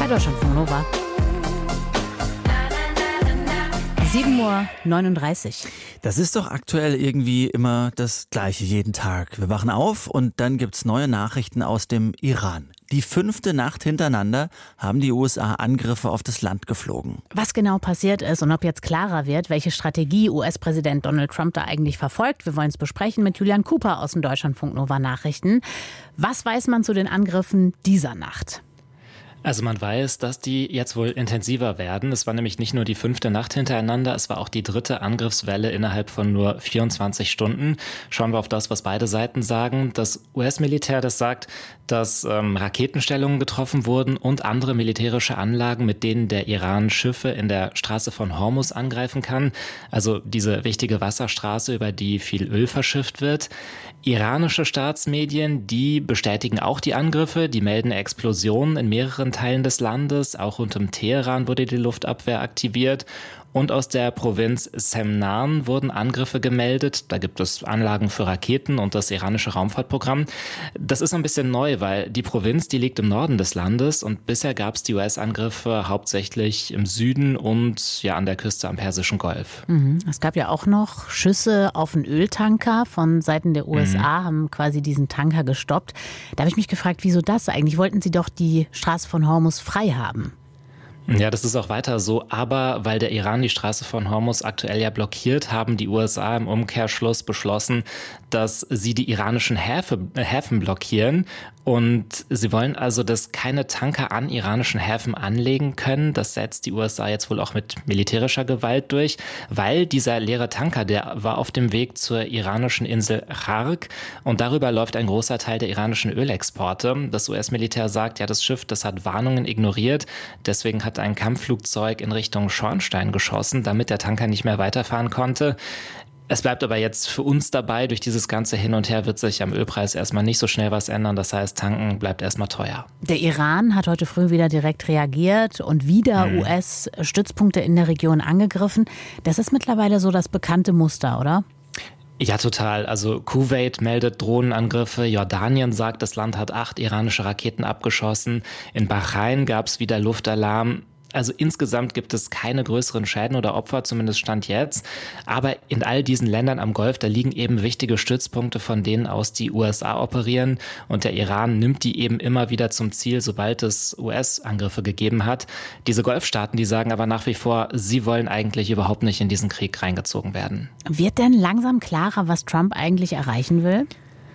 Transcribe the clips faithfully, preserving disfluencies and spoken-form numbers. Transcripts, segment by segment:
bei Deutschlandfunk Nova. sieben Uhr neununddreißig. Das ist doch aktuell irgendwie immer das Gleiche jeden Tag. Wir wachen auf und dann gibt's neue Nachrichten aus dem Iran. Die fünfte Nacht hintereinander haben die U S A Angriffe auf das Land geflogen. Was genau passiert ist und ob jetzt klarer wird, welche Strategie U S-Präsident Donald Trump da eigentlich verfolgt, wir wollen es besprechen mit Julian Cooper aus den Deutschlandfunk Nova Nachrichten. Was weiß man zu den Angriffen dieser Nacht? Also man weiß, dass die jetzt wohl intensiver werden. Es war nämlich nicht nur die fünfte Nacht hintereinander, es war auch die dritte Angriffswelle innerhalb von nur vierundzwanzig Stunden. Schauen wir auf das, was beide Seiten sagen. Das U S-Militär, das sagt, dass ähm, Raketenstellungen getroffen wurden und andere militärische Anlagen, mit denen der Iran Schiffe in der Straße von Hormuz angreifen kann. Also diese wichtige Wasserstraße, über die viel Öl verschifft wird. Iranische Staatsmedien, die bestätigen auch die Angriffe, die melden Explosionen in mehreren Teilen des Landes. Auch rund um Teheran wurde die Luftabwehr aktiviert. Und aus der Provinz Semnan wurden Angriffe gemeldet. Da gibt es Anlagen für Raketen und das iranische Raumfahrtprogramm. Das ist ein bisschen neu, weil die Provinz, die liegt im Norden des Landes und bisher gab es die U S-Angriffe hauptsächlich im Süden und ja an der Küste am Persischen Golf. Mhm. Es gab ja auch noch Schüsse auf einen Öltanker von Seiten der U S A, mhm. haben quasi diesen Tanker gestoppt. Da habe ich mich gefragt, wieso das? Eigentlich wollten sie doch die Straße von Hormuz frei haben. Ja, das ist auch weiter so, aber weil der Iran die Straße von Hormuz aktuell ja blockiert, haben die U S A im Umkehrschluss beschlossen, dass sie die iranischen Häfe, äh, Häfen blockieren und sie wollen also, dass keine Tanker an iranischen Häfen anlegen können. Das setzt die U S A jetzt wohl auch mit militärischer Gewalt durch, weil dieser leere Tanker, der war auf dem Weg zur iranischen Insel Khark und darüber läuft ein großer Teil der iranischen Ölexporte. Das U S-Militär sagt, ja, das Schiff, das hat Warnungen ignoriert, deswegen hat ein Kampfflugzeug in Richtung Schornstein geschossen, damit der Tanker nicht mehr weiterfahren konnte. Es bleibt aber jetzt für uns dabei, durch dieses ganze Hin und Her wird sich am Ölpreis erstmal nicht so schnell was ändern. Das heißt, tanken bleibt erstmal teuer. Der Iran hat heute früh wieder direkt reagiert und wieder hm. U S-Stützpunkte in der Region angegriffen. Das ist mittlerweile so das bekannte Muster, oder? Ja, total. Also Kuwait meldet Drohnenangriffe, Jordanien sagt, das Land hat acht iranische Raketen abgeschossen, in Bahrain gab es wieder Luftalarm. Also insgesamt gibt es keine größeren Schäden oder Opfer, zumindest Stand jetzt. Aber in all diesen Ländern am Golf, da liegen eben wichtige Stützpunkte, von denen aus die U S A operieren. Und der Iran nimmt die eben immer wieder zum Ziel, sobald es U S-Angriffe gegeben hat. Diese Golfstaaten, die sagen aber nach wie vor, sie wollen eigentlich überhaupt nicht in diesen Krieg reingezogen werden. Wird denn langsam klarer, was Trump eigentlich erreichen will?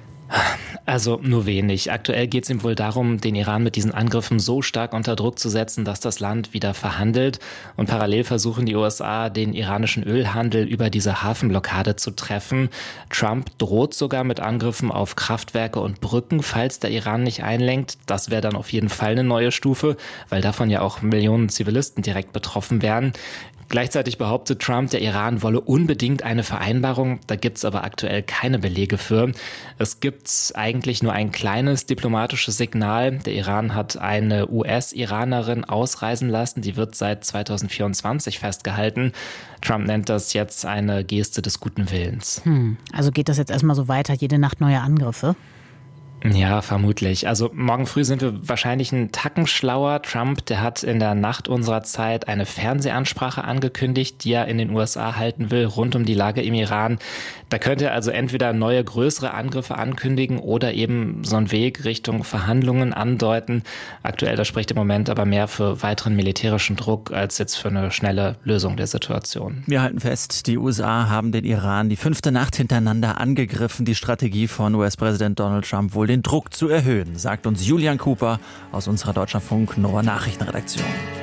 Also nur wenig. Aktuell geht es ihm wohl darum, den Iran mit diesen Angriffen so stark unter Druck zu setzen, dass das Land wieder verhandelt. Und parallel versuchen die U S A, den iranischen Ölhandel über diese Hafenblockade zu treffen. Trump droht sogar mit Angriffen auf Kraftwerke und Brücken, falls der Iran nicht einlenkt. Das wäre dann auf jeden Fall eine neue Stufe, weil davon ja auch Millionen Zivilisten direkt betroffen wären. Gleichzeitig behauptet Trump, der Iran wolle unbedingt eine Vereinbarung. Da gibt's aber aktuell keine Belege für. Es gibt eigentlich nur ein kleines diplomatisches Signal. Der Iran hat eine U S-Iranerin ausreisen lassen. Die wird seit zweitausendvierundzwanzig festgehalten. Trump nennt das jetzt eine Geste des guten Willens. Hm, also geht das jetzt erstmal so weiter, jede Nacht neue Angriffe? Ja, vermutlich. Also morgen früh sind wir wahrscheinlich einen Tacken schlauer. Trump, der hat in der Nacht unserer Zeit eine Fernsehansprache angekündigt, die er in den U S A halten will, rund um die Lage im Iran. Da könnte er also entweder neue, größere Angriffe ankündigen oder eben so einen Weg Richtung Verhandlungen andeuten. Aktuell, da spricht im Moment aber mehr für weiteren militärischen Druck als jetzt für eine schnelle Lösung der Situation. Wir halten fest, die U S A haben den Iran die fünfte Nacht hintereinander angegriffen. Die Strategie von U S-Präsident Donald Trump wohl den Druck zu erhöhen, sagt uns Julian Cooper aus unserer Deutschlandfunk Nova Nachrichtenredaktion.